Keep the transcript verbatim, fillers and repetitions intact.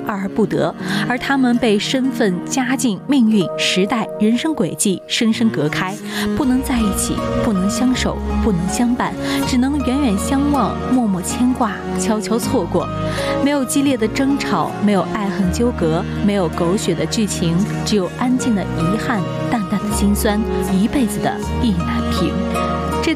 爱而不得，而他们被身份、家境、命运、时代、人生轨迹深深隔开，不能在一起，不能相守，不能相伴，只能远远相望，默默牵挂，悄悄错过。没有激烈的争吵，没有爱恨纠葛，没有狗血的剧情，只有安静的遗憾，淡淡的心酸，一辈子的意难平。